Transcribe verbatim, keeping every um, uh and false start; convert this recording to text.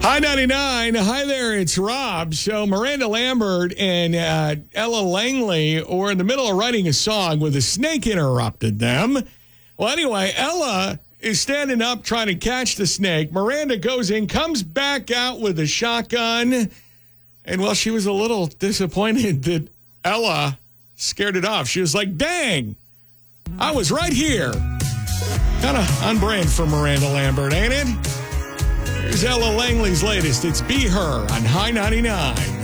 Hi, ninety-nine. Hi there, it's Rob. So Miranda Lambert and uh, Ella Langley were in the middle of writing a song when the snake interrupted them. Well, anyway, Ella is standing up trying to catch the snake. Miranda goes in, comes back out with a shotgun. And, well, she was a little disappointed that Ella scared it off. She was like, dang, I was right here. Kind of on brand for Miranda Lambert, ain't it? Here's Ella Langley's latest. It's Be Her on High ninety-nine.